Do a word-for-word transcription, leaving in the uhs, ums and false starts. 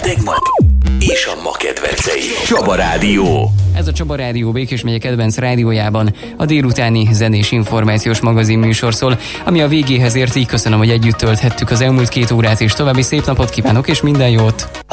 tegnap és a ma kedvencei. Csaba Rádió. Ez a Csaba Rádió Békés megye kedvenc rádiójában a délutáni zenés információs magazin műsor szól, ami a végéhez ért, így köszönöm, hogy együtt tölthettük az elmúlt két órát, és további szép napot kívánok, és minden jót!